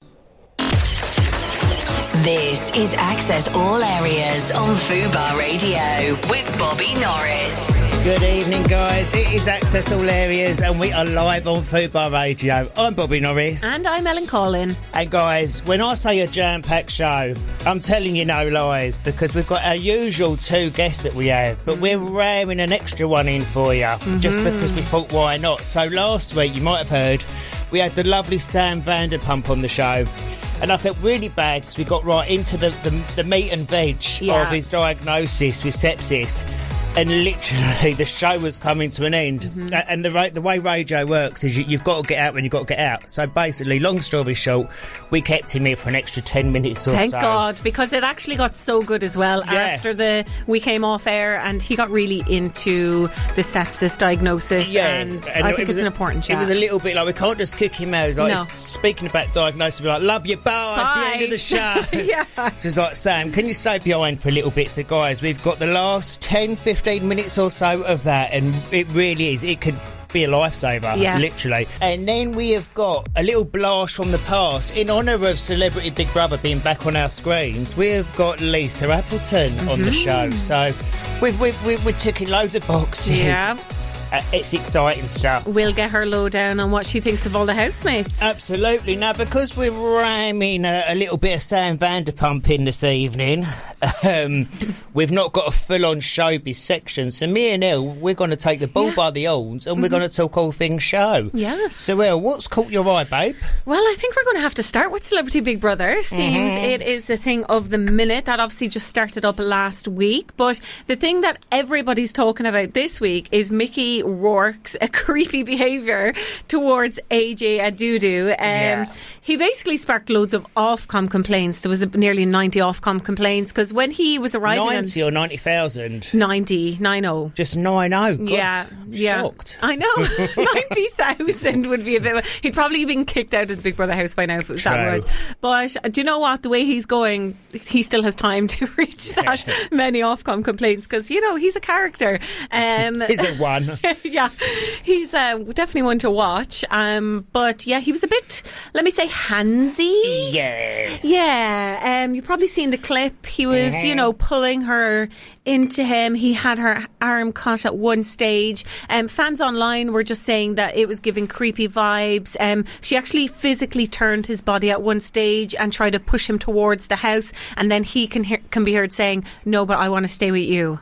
This is Access All Areas on Fubar Radio with Bobby Norris. Good evening, guys. It is Access All Areas and we are live on Fubar Radio. I'm Bobby Norris. And I'm Ellen Collin. And guys, when I say a jam-packed show, I'm telling you no lies, because we've got our usual two guests that we have, but we're ramming an extra one in for you, mm-hmm. just because we thought, why not? So last week, you might have heard, we had the lovely Sam Vanderpump on the show. And I felt really bad because we got right into the, the, the meat and veg yeah. of his diagnosis with sepsis. And literally, the show was coming to an end. Mm-hmm. And the the way radio works is you, you've got to get out when you've got to get out. So basically, long story short, we kept him here for an extra ten minutes or Thank so. Thank God, because it actually got so good as well yeah. after the we came off air, and he got really into the sepsis diagnosis. Yeah, and, and I think it was an important chat. It was a little bit like, we can't just kick him out. Like, no. Speaking about diagnosis, we're like, love you, bye. It's the end of the show. yeah. So it's like, Sam, can you stay behind for a little bit? So guys, we've got the last ten, fifteen minutes or so of that, and it really is, it could be a lifesaver, yes. literally. And then we have got a little blast from the past in honour of Celebrity Big Brother being back on our screens. We've got Lisa Appleton mm-hmm. on the show, so we've, we've, we've, we're ticking loads of boxes. Yeah. Uh, it's exciting stuff. We'll get her lowdown on what she thinks of all the housemates. Absolutely. Now, because we're ramming a, a little bit of Sam Vanderpump in this evening, um, we've not got a full-on showbiz section. So me and Elle, we're going to take the bull yeah. by the horns, and mm-hmm. we're going to talk all things show. Yes. So, Elle, what's caught your eye, babe? Well, I think we're going to have to start with Celebrity Big Brother. Seems mm-hmm. it is a thing of the minute. That obviously just started up last week. But the thing that everybody's talking about this week is Mickey Rourke's a creepy behaviour towards A J Adudu. Um, yeah. he basically sparked loads of Ofcom complaints. There was a, nearly ninety Ofcom complaints because when he was arriving, ninety on, or ninety thousand, ninety, nine oh, just nine oh. Yeah, yeah. Shocked. I know. Ninety thousand would be a bit. He'd probably been kicked out of the Big Brother house by now if it was True. that much. But uh, do you know what? The way he's going, he still has time to reach that many Ofcom complaints because you know he's a character. Um, Is it one? Yeah, he's uh, definitely one to watch. Um, but yeah, he was a bit, let me say, handsy. Yeah. Yeah. Um, you've probably seen the clip. He was, Uh-huh. you know, pulling her into him. He had her arm cut at one stage. Um, fans online were just saying that it was giving creepy vibes. Um, she actually physically turned his body at one stage and tried to push him towards the house, and then he can hear, can be heard saying, "No, but I want to stay with you."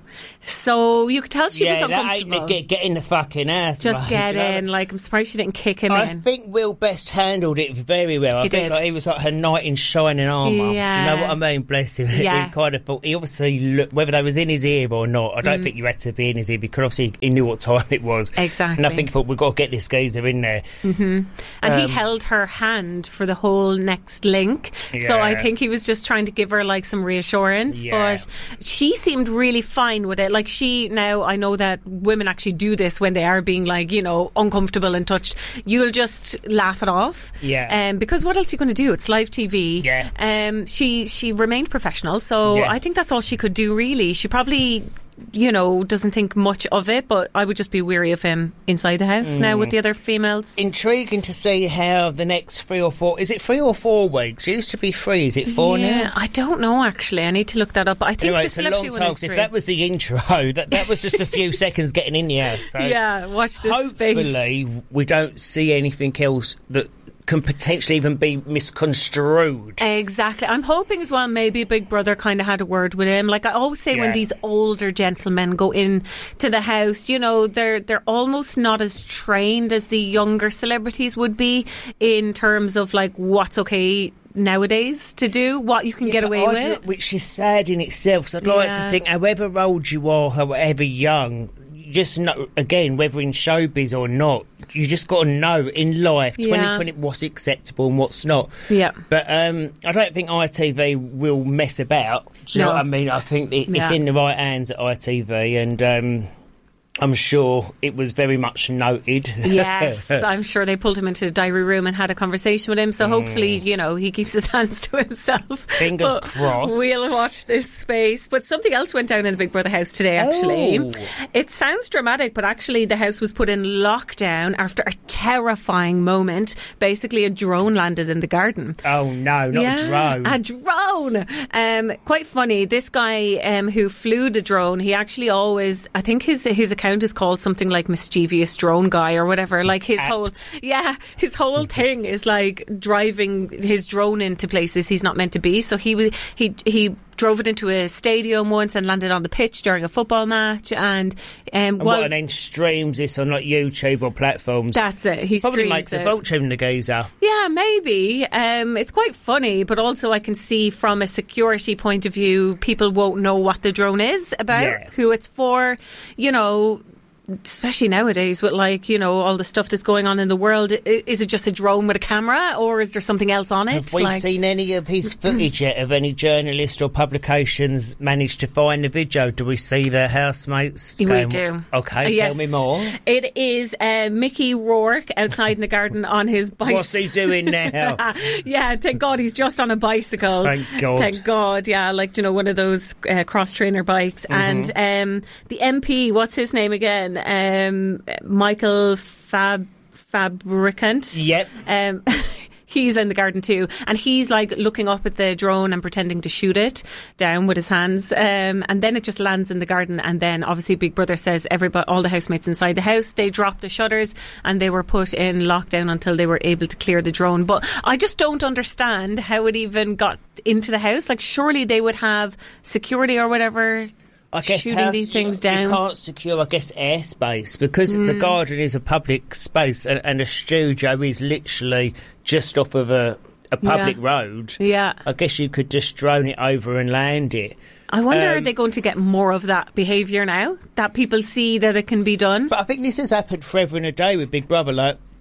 So you could tell she yeah, was that uncomfortable. ain't get, get in the fucking ass. Just mate. get Do you know in. Like, I'm surprised she didn't kick him I in. think Will Best handled it very well. I He think did. like, he was like her knight in shining armour. Do you Yeah. know what I mean? Bless him. Yeah. He kind of thought, he obviously looked, whether they was in his ear or not, I don't Mm. think you had to be in his ear because obviously he knew what time it was. Exactly. And I think he thought, we've got to get this geezer in there. hmm And he Um, held her hand for the whole next link. So I Yeah. think he was just trying to give her like some reassurance. Yeah. But she seemed really fine with it. Like she, now I know that women actually do this when they are being like, you know, uncomfortable and touched. You'll just laugh it off. Yeah. Um, because what else are you going to do? It's live T V. Yeah. Um, she, she remained professional. So Yeah. I think that's all she could do really. She probably, you know, doesn't think much of it, but I would just be weary of him inside the house now Mm. with the other females. Intriguing to see how the next three or four, is it three or four weeks? It used to be three, is it four yeah, now? I don't know actually. I need to look that up. But I think Anyway, the it's a celebrity long one time. is So if three. that was the intro, that, that was just a few seconds getting in the house. So Yeah, watch this hopefully space. we don't see anything else that can potentially even be misconstrued. Exactly. I'm hoping as well maybe Big Brother kind of had a word with him. Like I always say when Yeah. these older gentlemen go in to the house, you know, they're they're almost not as trained as the younger celebrities would be in terms of like what's okay nowadays to do, what you can Yeah, get but away I'd- with. Which is sad in itself. So I'd like to Yeah. think, however old you are, however young, you just know, again, whether in showbiz or not, you just got to know in life, Yeah. twenty twenty, what's acceptable and what's not. Yeah. But um, I don't think I T V will mess about. Do you know No. what I mean? I think it, it's Yeah. in the right hands at I T V, and um, I'm sure it was very much noted. Yes, I'm sure they pulled him into the diary room and had a conversation with him. So hopefully, you know, he keeps his hands to himself. Fingers But crossed. We'll watch this space. But something else went down in the Big Brother house today, actually. Oh. It sounds dramatic, but actually the house was put in lockdown after a terrifying moment. Basically, a drone landed in the garden. Oh, no, not yeah, a drone. A drone. Um, quite funny. This guy um, who flew the drone, he actually always, I think his his account is called something like mischievous drone guy or whatever. Like his Apt. whole, yeah, his whole thing is like driving his drone into places he's not meant to be. So he was he he. drove it into a stadium once and landed on the pitch during a football match, and um, And, while what, and then streams this on like YouTube or platforms. that's it, he Probably streams makes it. a fortune, the geezer. Yeah, maybe. Um, it's quite funny, but also I can see from a security point of view, people won't know what the drone is about, Yeah. who it's for, you know. Especially nowadays with like, you know, all the stuff that's going on in the world. I- Is it just a drone with a camera or is there something else on it? Have we Like- seen any of his footage yet? Have any journalists or publications managed to find the video? Do we see their housemates? We going, do. Okay, Uh, yes. tell me more. It is uh, Mickey Rourke outside in the garden on his bicycle. What's he doing now? Yeah, thank God he's just on a bicycle. Thank God. Thank God, yeah, like, you know, one of those uh, cross-trainer bikes. Mhm. And um, the M P, what's his name again? Um, Michael Fab Fabricant. Yep. Um, he's in the garden too, and he's like looking up at the drone and pretending to shoot it down with his hands, um, and then it just lands in the garden. And then obviously Big Brother says everybody, all the housemates inside the house, they dropped the shutters and they were put in lockdown until they were able to clear the drone. But I just don't understand how it even got into the house. Like, surely they would have security or whatever. I guess shooting how these se- things down. You can't secure, I guess, airspace because the Mm. garden is a public space and, and a studio is literally just off of a, a public Yeah. road. Yeah. I guess you could just drone it over and land it. I wonder, are Um, they going to get more of that behaviour now? That people see that it can be done? But I think this has happened forever and a day with Big Brother. Like,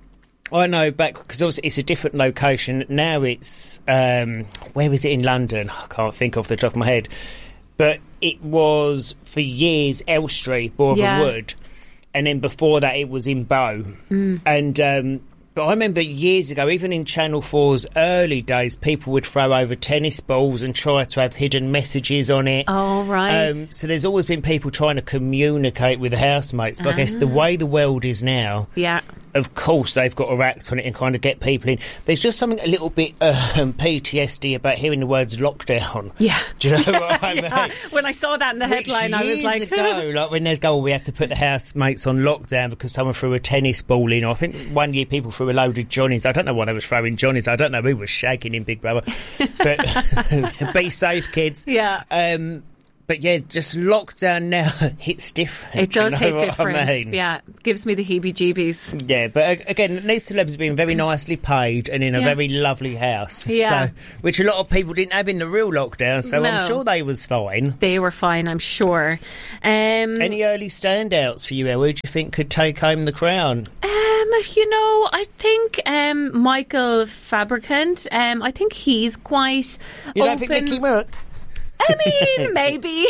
I know back because obviously it's a different location now. It's um, where is it in London? I can't think off the top of my head, but it was for years Elstree, Boreham Yeah. Wood, and then before that it was in Bow, Mm. and. Um, But I remember years ago, even in Channel four's early days, people would throw over tennis balls and try to have hidden messages on it. Oh, right. Um, so there's always been people trying to communicate with the housemates. But I guess the Ah. way the world is now, Yeah. of course they've got to act on it and kind of get people in. There's just something a little bit um, P T S D about hearing the words lockdown. Yeah. Do you know what I mean? Yeah. When I saw that in the Which headline, I was years like... ago, like when there's go, we had to put the housemates on lockdown because someone threw a tennis ball in. I think one year people threw a load of Johnnies. I don't know why they was throwing Johnnies. I don't know who was shaking in Big Brother. But be safe, kids. Yeah. Um, but yeah, just lockdown now hits different. It does you know hit what different. I mean? Yeah, gives me the heebie-jeebies. Yeah, but uh, again, these celebs have been very nicely paid and in a Yeah. very lovely house. Yeah. So, which a lot of people didn't have in the real lockdown, so No. I'm sure they was fine. They were fine, I'm sure. Um, Any early standouts for you, Elle? Who do you think could take home the crown? Um, you know, I think um, Michael Fabricant. Um, I think he's quite. You don't open. think Mickey Rourke? I mean, maybe.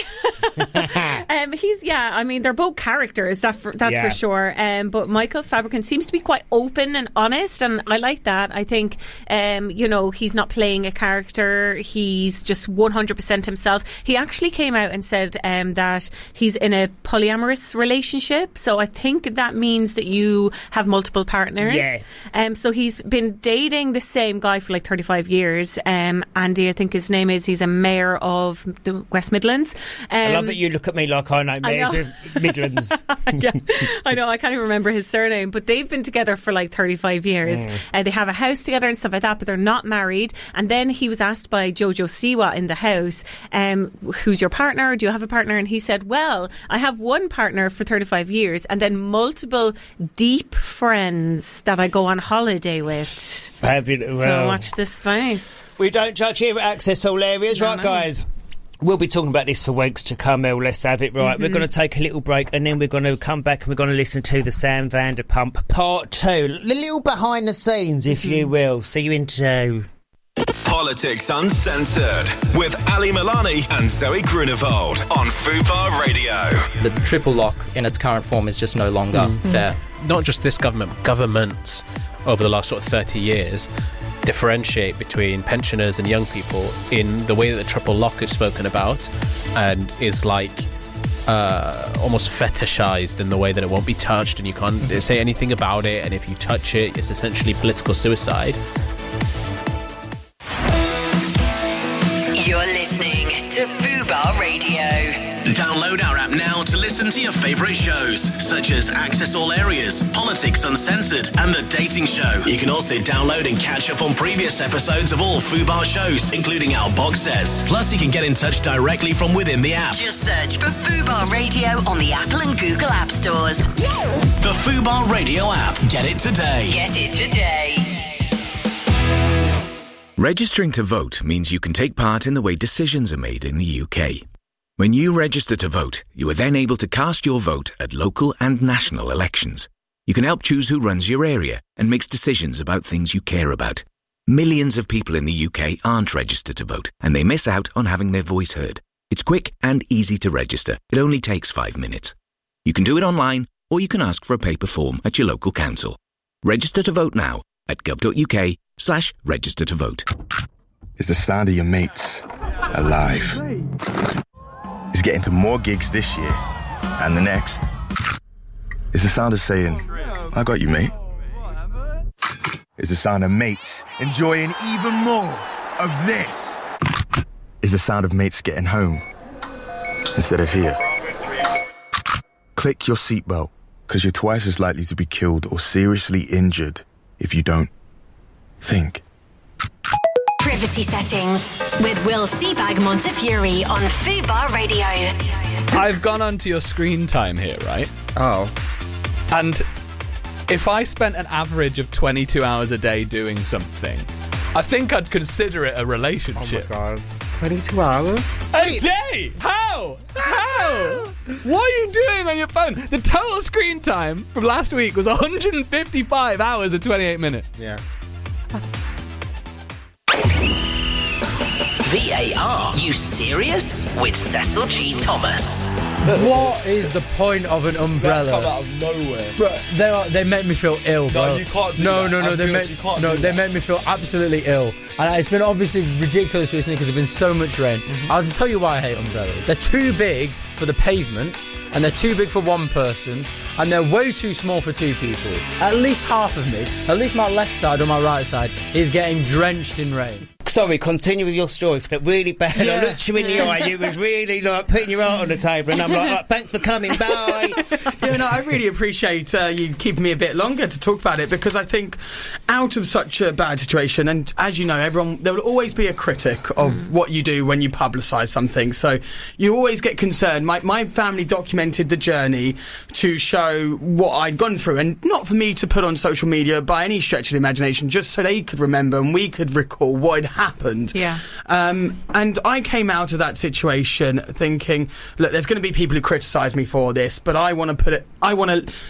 um, he's yeah. I mean, they're both characters. That for, that's Yeah. for sure. Um, but Michael Fabricant seems to be quite open and honest, and I like that. I think, um, you know, he's not playing a character. He's just one hundred percent himself. He actually came out and said um, that he's in a polyamorous relationship. So I think that means that you have multiple partners. Yeah. Um, so he's been dating the same guy for like thirty-five years. Um, Andy, I think his name is. He's a mayor of the West Midlands. Um, I love that you look at me like I know mayors know. of Midlands. yeah, I know. I can't even remember his surname, but they've been together for like thirty-five years. Mm. Uh, they have a house together and stuff like that, but they're not married. And then he was asked by Jojo Siwa in the house, um, "Who's your partner? Do you have a partner?" And he said, "Well, I have one partner for thirty-five years, and then multiple deep friends that I go on holiday with." Fabulous. So Well, watch this space. we don't judge here at Access All Areas, No, right, no. guys? We'll be talking about this for weeks to come, Elle. Let's have it right. Mm-hmm. We're going to take a little break and then we're going to come back and we're going to listen to the Sam Vanderpump Part two. A little behind the scenes, if Mm-hmm. you will. See you in two. Politics Uncensored with Ali Milani and Zoe Grunewald on Fubar Radio. The triple lock in its current form is just no longer Mm. fair. Not just this government, governments over the last sort of thirty years differentiate between pensioners and young people in the way that the triple lock is spoken about and is like uh, almost fetishized in the way that it won't be touched and you can't say anything about it, and if you touch it, it's essentially political suicide. You're listening to Fubar Radio. Download our app now to listen to your favourite shows, such as Access All Areas, Politics Uncensored, and The Dating Show. You can also download and catch up on previous episodes of all Fubar shows, including our box sets. Plus, you can get in touch directly from within the app. Just search for Fubar Radio on the Apple and Google App Stores. The Fubar Radio app. Get it today. Get it today. Registering to vote means you can take part in the way decisions are made in the U K. When you register to vote, you are then able to cast your vote at local and national elections. You can help choose who runs your area and makes decisions about things you care about. Millions of people in the U K aren't registered to vote, and they miss out on having their voice heard. It's quick and easy to register. It only takes five minutes. You can do it online, or you can ask for a paper form at your local council. Register to vote now at gov.uk slash register to vote. It's the sound of your mates alive. It's getting to more gigs this year and the next. It's the sound of saying, I got you, mate. It's the sound of mates enjoying even more of this. It's the sound of mates getting home instead of here. Click your seatbelt, because you're twice as likely to be killed or seriously injured if you don't. Think. Privacy settings with Will Seabag Montefiore on Fubar Radio. I've gone onto your screen time here, right? Oh. And if I spent an average of twenty-two hours a day doing something, I think I'd consider it a relationship. Oh my God. twenty-two hours. A day? How? How? What are you doing on your phone? The total screen time from last week was one hundred fifty-five hours and twenty-eight minutes. Yeah. V A R. You serious? With Cecil G. Thomas. What is the point of an umbrella? That come out of nowhere. Bro, they are, they make me feel ill, bro. No, you can't do no, that. No, no, I'm they serious, make you can't no, do they that. make me feel absolutely ill, and it's been obviously ridiculous recently because there's been so much rain. Mm-hmm. I'll tell you why I hate umbrellas. They're too big for the pavement, and they're too big for one person, and they're way too small for two people. At least half of me, at least my left side or my right side, is getting drenched in rain. Sorry, continue with your story. It's been really bad. Yeah. I looked you in the eye. You was really like putting your heart on the table, and I'm like, oh, thanks for coming. Bye. Yeah, no, I really appreciate uh, you keeping me a bit longer to talk about it, because I think out of such a bad situation, and as you know, everyone, there will always be a critic of mm. what you do when you publicise something. So you always get concerned. My my family documented the journey to show what I'd gone through, and not for me to put on social media by any stretch of the imagination, just so they could remember and we could recall what had happened. Yeah. Um, and I came out of that situation thinking, look, there's going to be people who criticise me for this, but I want to put it, I want to